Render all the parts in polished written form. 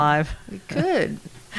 live. We could.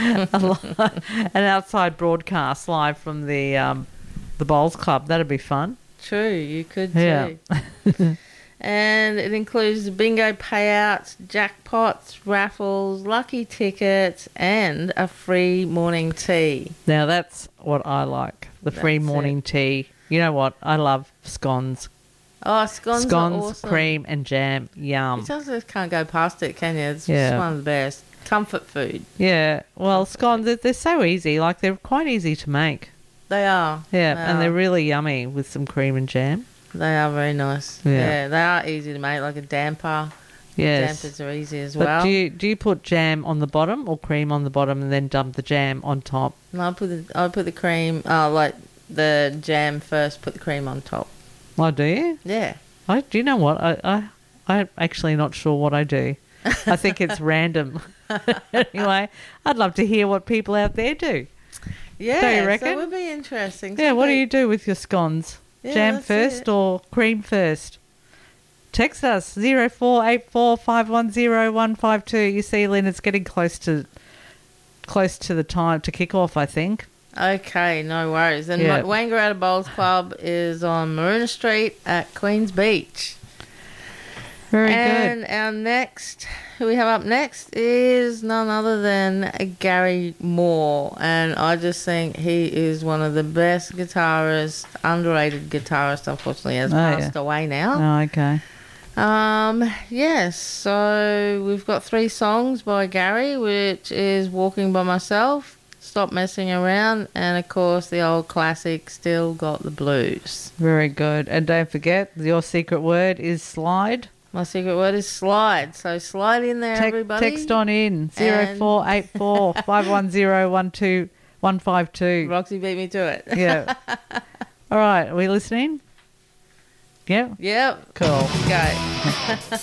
An outside broadcast live from the Bowls Club. That'd be fun. True, you could too. Yeah. And it includes bingo payouts, jackpots, raffles, lucky tickets, and a free morning tea. Now that's what I like. The free That's morning tea. You know what? I love scones. Oh, scones are awesome. Cream and jam. Yum. You just can't go past it, can you? It's Yeah. just one of the best. Comfort food. Yeah. Well, scones, they're so easy. Like, they're quite easy to make. They are. Yeah, They and are. they're really yummy with some cream and jam. They are very nice. Yeah. They are easy to make, like a damper. Yes. Dampers are easy as But well. do you put jam on the bottom or cream on the bottom and then dump the jam on top? No, I put the cream, like the jam first, put the cream on top. Oh, do you? Yeah. Do you know what? I'm actually not sure what I do. I think it's random. Anyway, I'd love to hear what people out there do. Yeah, Don't you reckon? so it would be interesting. Yeah, what do you do with your scones? Yeah, Jam that's first it. or cream first? Text us 0484 510 152. You see, Lynn, it's getting close to the time to kick off, I think. Okay, no worries. And Yeah. Wangaratta Bowls Club is on Maroona Street at Queens Beach. Very And who we have up next is none other than Gary Moore. And I just think he is one of the best guitarists, underrated guitarist, unfortunately, has passed away now. Oh, okay. Yes, so we've got 3 songs by Gary, which is Walking by Myself, Stop Messing Around, and of course the old classic, Still Got the Blues. Very good. And don't forget, your secret word is slide. My secret word is slide, so slide in there, everybody. Text on in 0484 510 152. Roxy beat me to it. Yeah. All right, are we listening? Yeah. Yep. Cool. Go.